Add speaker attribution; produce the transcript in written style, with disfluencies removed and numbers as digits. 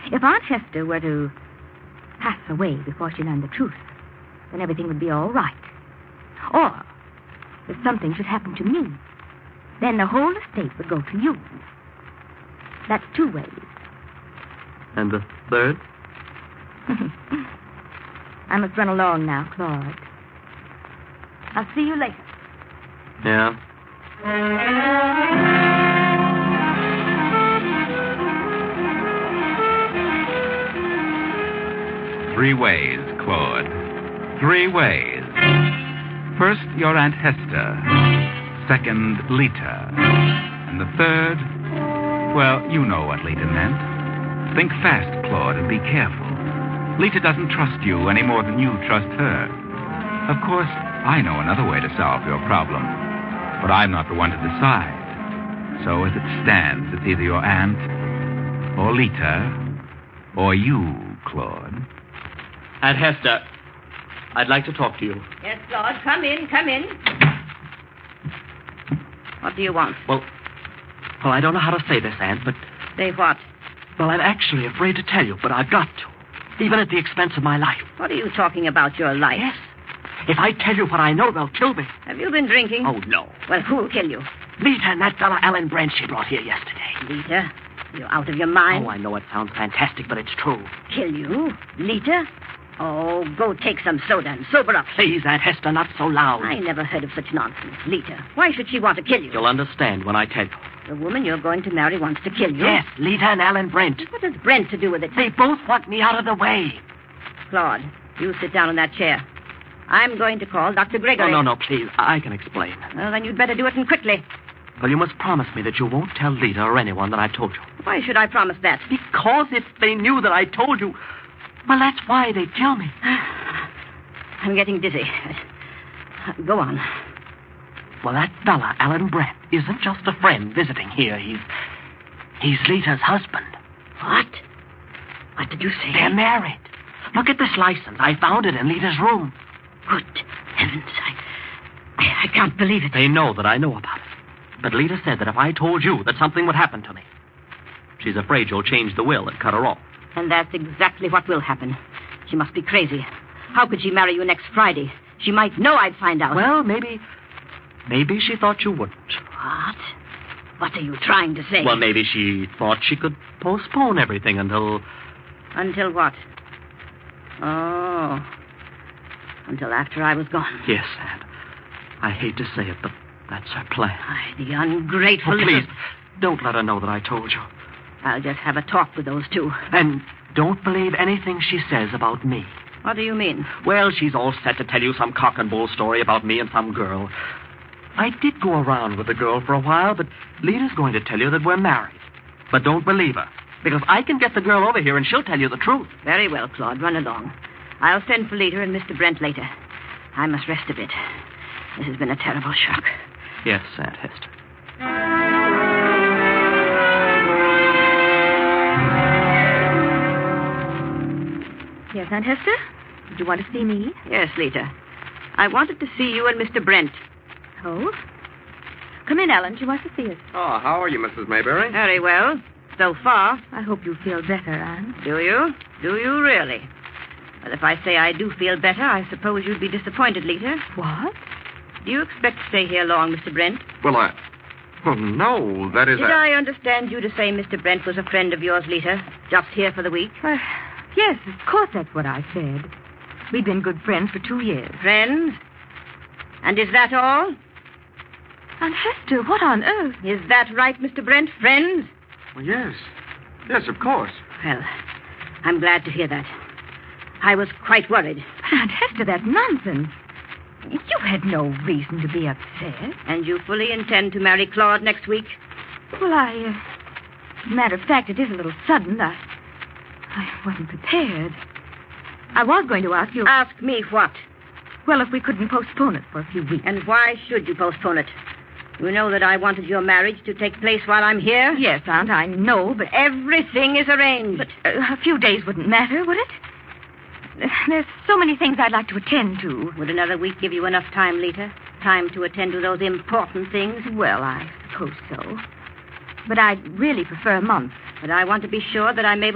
Speaker 1: If Aunt Hester were to pass away before she learned the truth, then everything would be all right. Or, if something should happen to me, then the whole estate would go to you. That's 2 ways.
Speaker 2: And the third?
Speaker 1: I must run along now, Claude. I'll see you later.
Speaker 2: Yeah.
Speaker 3: 3 ways, Claude. 3 ways. First, your Aunt Hester. Second, Lita. And the third, well, you know what Lita meant. Think fast, Claude, and be careful. Lita doesn't trust you any more than you trust her. Of course, I know another way to solve your problem, but I'm not the one to decide. So as it stands, it's either your aunt, or Lita, or you, Claude.
Speaker 2: Aunt Hester, I'd like to talk to you.
Speaker 4: Yes, Claude, come in. What do you want?
Speaker 2: Well, I don't know how to say this, Aunt, but...
Speaker 4: Say what?
Speaker 2: Well, I'm actually afraid to tell you, but I've got to. Even at the expense of my life.
Speaker 4: What are you talking about, your life?
Speaker 2: Yes. If I tell you what I know, they'll kill me.
Speaker 4: Have you been drinking?
Speaker 2: Oh, no.
Speaker 4: Well, who'll kill you?
Speaker 2: Lita and that fella Alan Brent she brought here yesterday.
Speaker 4: Lita? You're out of your mind.
Speaker 2: Oh, I know it sounds fantastic, but it's true.
Speaker 4: Kill you? Lita? Oh, go take some soda and sober up.
Speaker 2: Please, Aunt Hester, not so loud.
Speaker 4: I never heard of such nonsense. Lita, why should she want to kill you?
Speaker 2: You'll understand when I tell you.
Speaker 4: The woman you're going to marry wants to kill you?
Speaker 2: Yes, Lita and Alan Brent.
Speaker 4: What has Brent to do with it?
Speaker 2: They both want me out of the way.
Speaker 4: Claude, you sit down in that chair. I'm going to call Dr. Gregory.
Speaker 2: Oh, no, please. I can explain.
Speaker 4: Well, then you'd better do it and quickly.
Speaker 2: Well, you must promise me that you won't tell Lita or anyone that I told you.
Speaker 4: Why should I promise that?
Speaker 2: Because if they knew that I told you, well, that's why they'd kill me.
Speaker 4: I'm getting dizzy. Go on.
Speaker 2: Well, that fella, Alan Brent, isn't just a friend visiting here. He's Lita's husband.
Speaker 4: What? What did you say?
Speaker 2: They're married. Look at this license. I found it in Lita's room.
Speaker 4: Good heavens. I can't believe it.
Speaker 2: They know that I know about it. But Lita said that if I told you that something would happen to me, she's afraid you'll change the will and cut her off.
Speaker 4: And that's exactly what will happen. She must be crazy. How could she marry you next Friday? She might know I'd find out.
Speaker 2: Well, maybe she thought you wouldn't.
Speaker 4: What? What are you trying to say?
Speaker 2: Well, maybe she thought she could postpone everything until...
Speaker 4: Until what? Oh. Until after I was gone.
Speaker 2: Yes, Aunt. I hate to say it, but that's her plan.
Speaker 4: The ungrateful...
Speaker 2: Oh, please, don't let her know that I told you.
Speaker 4: I'll just have a talk with those two.
Speaker 2: And don't believe anything she says about me.
Speaker 4: What do you mean?
Speaker 2: Well, she's all set to tell you some cock and bull story about me and some girl. I did go around with the girl for a while, but Lita's going to tell you that we're married. But don't believe her, because I can get the girl over here and she'll tell you the truth.
Speaker 4: Very well, Claude. Run along. I'll send for Lita and Mr. Brent later. I must rest a bit. This has been a terrible shock.
Speaker 2: Yes, Aunt Hester.
Speaker 1: Yes, Aunt Hester? Did you want to see me?
Speaker 4: Yes, Lita. I wanted to see you and Mr. Brent.
Speaker 1: Oh? Come in, Ellen. She wants to see us.
Speaker 5: Oh, how are you, Mrs. Mayberry?
Speaker 4: Very well. So far.
Speaker 1: I hope you feel better, Aunt.
Speaker 4: Do you? Do you really? Well, if I say I do feel better, I suppose you'd be disappointed, Lita.
Speaker 1: What?
Speaker 4: Do you expect to stay here long, Mr. Brent?
Speaker 5: Well, no, that is...
Speaker 4: Did I understand you to say Mr. Brent was a friend of yours, Lita? Just here for the week?
Speaker 1: Yes, of course that's what I said. We've been good friends for 2 years.
Speaker 4: Friends? And is that all?
Speaker 1: Aunt Hester, what on earth?
Speaker 4: Is that right, Mr. Brent? Friends?
Speaker 5: Well, yes. Yes, of course.
Speaker 4: Well, I'm glad to hear that. I was quite worried.
Speaker 1: But Aunt Hester, that's nonsense. You had no reason to be upset.
Speaker 4: And you fully intend to marry Claude next week?
Speaker 1: Well, as a matter of fact, it is a little sudden. I wasn't prepared. I was going to ask you...
Speaker 4: Ask me what?
Speaker 1: Well, if we couldn't postpone it for a few weeks.
Speaker 4: And why should you postpone it? You know that I wanted your marriage to take place while I'm here?
Speaker 1: Yes, Aunt, I know, but...
Speaker 4: Everything is arranged.
Speaker 1: But a few days wouldn't matter, would it? There's so many things I'd like to attend to.
Speaker 4: Would another week give you enough time, Lita? Time to attend to those important things?
Speaker 1: Well, I suppose so. But I'd really prefer a month.
Speaker 4: But I want to be sure that I'm able